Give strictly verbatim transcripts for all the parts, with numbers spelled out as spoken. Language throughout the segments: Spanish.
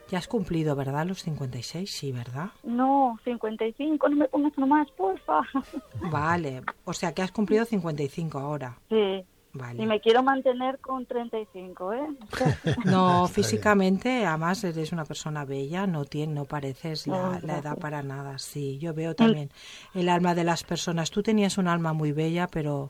Ya has cumplido, ¿verdad? Los cincuenta y seis, sí, ¿verdad? No, cincuenta y cinco, no me pongas nomás, porfa. Vale, o sea que has cumplido cincuenta y cinco ahora. Sí. Vale. Y me quiero mantener con treinta y cinco, ¿eh? No, físicamente, además eres una persona bella, no tiene, no pareces la, Oh, la edad gracias. para nada. Sí, yo veo también el alma de las personas. Tú tenías un alma muy bella, pero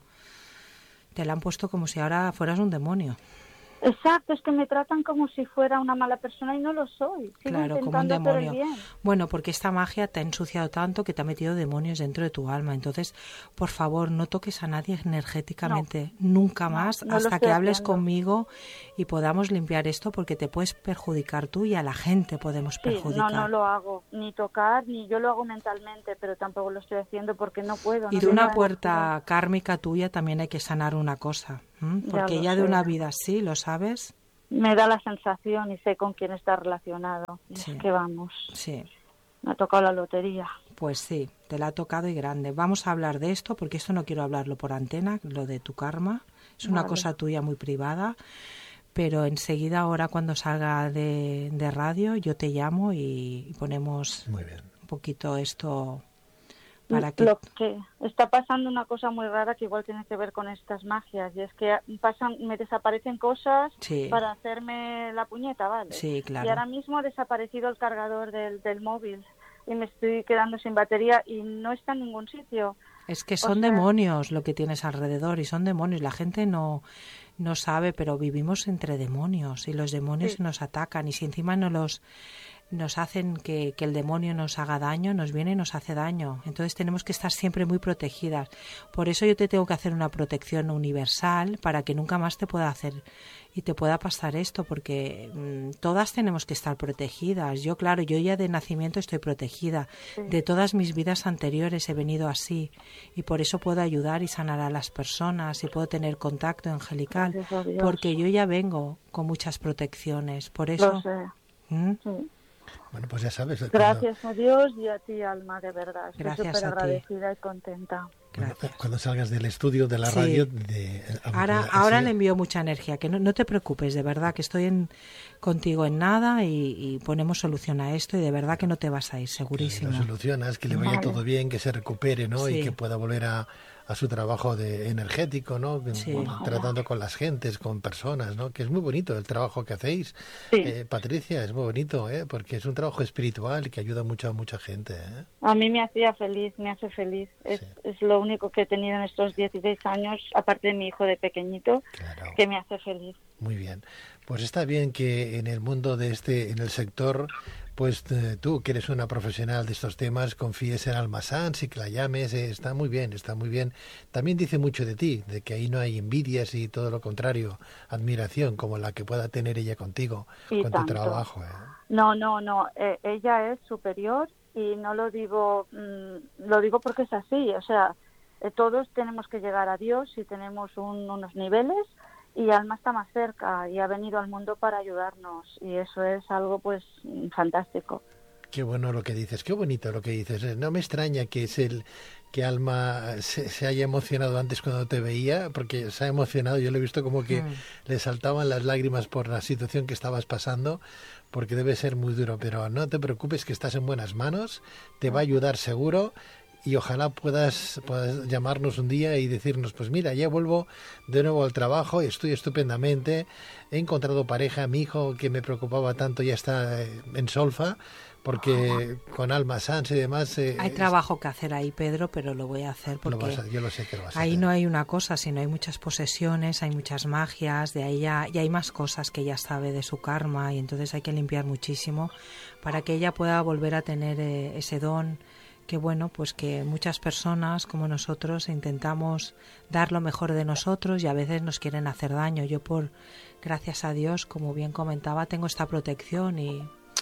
te la han puesto como si ahora fueras un demonio. Exacto, es que me tratan como si fuera una mala persona y no lo soy. Sigo Claro, como un intentando hacer el demonio. bien. Bueno, porque esta magia te ha ensuciado tanto que te ha metido demonios dentro de tu alma. Entonces, por favor, no toques a nadie energéticamente No, nunca no, más no lo hasta estoy que hables haciendo. conmigo y podamos limpiar esto, porque te puedes perjudicar tú y a la gente podemos Sí, no, no perjudicar. lo hago, ni tocar, ni yo lo hago mentalmente, pero tampoco lo estoy haciendo porque no puedo, Y no de tengo una la energía. puerta kármica tuya también hay que sanar una cosa, ¿m? Ya Porque lo ya de sé. una vida así, ¿lo sabes? Me da la sensación y sé con quién está relacionado. Y Sí, es que vamos, sí. me ha tocado la lotería. Pues sí, te la ha tocado y grande. Vamos a hablar de esto porque esto no quiero hablarlo por antena, lo de tu karma. Es una Vale. cosa tuya muy privada, pero enseguida ahora cuando salga de, de radio yo te llamo y, y ponemos Muy bien. un poquito esto para que... Lo que está pasando una cosa muy rara que igual tiene que ver con estas magias y es que pasan, me desaparecen cosas Sí, para hacerme la puñeta, ¿vale? sí, Y claro. ahora mismo ha desaparecido el cargador del, del móvil y me estoy quedando sin batería y no está en ningún sitio. Es que O son sea, demonios lo que tienes alrededor y son demonios. La gente no, no sabe, pero vivimos entre demonios y los demonios sí, nos atacan y si encima no los nos hacen que, que el demonio nos haga daño, nos viene y nos hace daño. Entonces tenemos que estar siempre muy protegidas. Por eso yo te tengo que hacer una protección universal para que nunca más te pueda hacer y te pueda pasar esto, porque mmm, todas tenemos que estar protegidas. Yo, claro, yo ya de nacimiento estoy protegida. sí. De todas mis vidas anteriores he venido así y por eso puedo ayudar y sanar a las personas y puedo tener contacto angelical, Gracias a Dios. porque yo ya vengo con muchas protecciones. Por Lo eso... sé. ¿Mm? Sí. Bueno, pues ya sabes. Cuando, Gracias a Dios y a ti, Alma, de verdad. Estoy Gracias súper a ti. agradecida y contenta. bueno, Gracias. cuando salgas del estudio de la Sí. radio... De, Ahora, así- ahora le envío mucha energía, que no, no te preocupes, de verdad, que estoy en, contigo en nada y, y ponemos solución a esto y de verdad que no te vas a ir, que segurísimo. lo solucionas, que le vaya Vale. todo bien, que se recupere, ¿no? Sí. Y que pueda volver a, a su trabajo de energético, ¿no? Sí. Tratando con las gentes, con personas, ¿no? Que es muy bonito el trabajo que hacéis. Sí. Eh, Patricia, es muy bonito, ¿eh? Porque es un trabajo espiritual que ayuda mucho a mucha gente, ¿eh? A mí me hacía feliz, me hace feliz. Es, Sí. es lo único que he tenido en estos dieciséis años, aparte de mi hijo de pequeñito, Claro. que me hace feliz. Muy bien. Pues está bien que en el mundo de este, en el sector, pues eh, tú, que eres una profesional de estos temas, confíes en Alma Sanz y que la llames. Eh, está muy bien, está muy bien. También dice mucho de ti, de que ahí no hay envidias y todo lo contrario, admiración como la que pueda tener ella contigo, Y con tanto. tu trabajo, ¿eh? No, no, no. Eh, ella es superior y no lo digo, mmm, lo digo porque es así. O sea, eh, todos tenemos que llegar a Dios y tenemos un, unos niveles. Y Alma está más cerca y ha venido al mundo para ayudarnos y eso es algo pues fantástico. Qué bueno lo que dices, qué bonito lo que dices. No me extraña que es el que Alma se, se haya emocionado antes cuando te veía, porque se ha emocionado. Yo lo he visto como que Mm. le saltaban las lágrimas por la situación que estabas pasando, porque debe ser muy duro. Pero no te preocupes, que estás en buenas manos, te va a ayudar seguro. Y ojalá puedas, puedas llamarnos un día y decirnos, pues mira, ya vuelvo de nuevo al trabajo, estoy estupendamente, he encontrado pareja, mi hijo que me preocupaba tanto ya está en solfa, porque con Alma Sanz y demás... Eh, Hay trabajo que hacer ahí, Pedro, pero lo voy a hacer lo porque vas a, yo lo sé que lo vas a ahí hacer. no hay una cosa, sino hay muchas posesiones, hay muchas magias, de ahí ya, y hay más cosas que ella sabe de su karma y entonces hay que limpiar muchísimo para que ella pueda volver a tener eh, ese don. Que bueno, pues que muchas personas como nosotros intentamos dar lo mejor de nosotros y a veces nos quieren hacer daño. Yo por, gracias a Dios, como bien comentaba, tengo esta protección y,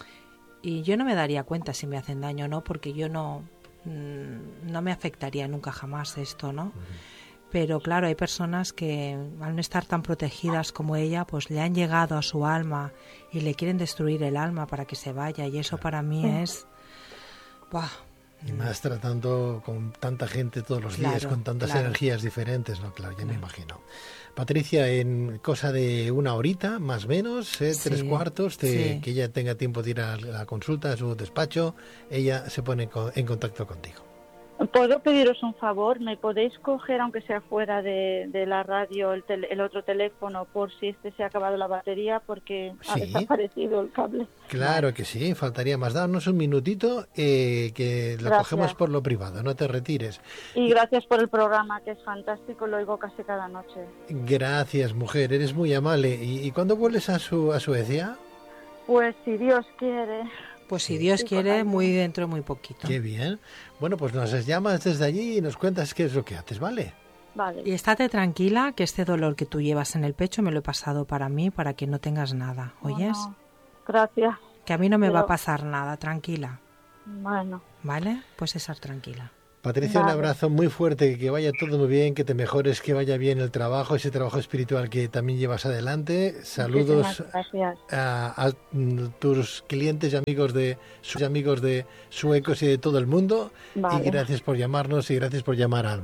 y yo no me daría cuenta si me hacen daño o no, porque yo no, no me afectaría nunca jamás esto, ¿no? Uh-huh. Pero claro, hay personas que al no estar tan protegidas como ella, pues le han llegado a su alma y le quieren destruir el alma para que se vaya y eso para mí es... ¡buah! Y más tratando con tanta gente todos los claro, días, con tantas claro. energías diferentes, ¿no? Claro, ya claro. me imagino. Patricia, en cosa de una horita, más o menos, ¿eh? Sí, tres cuartos, de sí. que ella tenga tiempo de ir a la consulta, a su despacho, ella se pone co- en contacto contigo. ¿Puedo pediros un favor? ¿Me podéis coger, aunque sea fuera de, de la radio, el, tele- el otro teléfono por si este se ha acabado la batería porque ha Sí. desaparecido el cable? Claro que sí, faltaría más. Darnos un minutito eh, que lo Gracias. cogemos por lo privado, no te retires. Y gracias por el programa, que es fantástico, lo oigo casi cada noche. Gracias, mujer, eres muy amable. ¿Y, y cuándo vuelves a, su, a Suecia? Pues si Dios quiere. Pues si Dios Sí, quiere, correcto. muy dentro, muy poquito. Qué bien. Bueno, pues nos llamas desde allí y nos cuentas qué es lo que haces, ¿vale? Vale. Y estate tranquila, que este dolor que tú llevas en el pecho me lo he pasado para mí, para que no tengas nada, ¿oyes? Bueno, gracias. Que a mí no me va a Pero- pasar nada, tranquila, Bueno, ¿vale? Pues estar tranquila. Patricia, un Vale. abrazo muy fuerte, que vaya todo muy bien, que te mejores, que vaya bien el trabajo, ese trabajo espiritual que también llevas adelante. Saludos muchísimas gracias. a, a, mm, tus clientes y amigos de sus amigos de Suecos y de todo el mundo. Vale. Y gracias por llamarnos y gracias por llamar a Alba.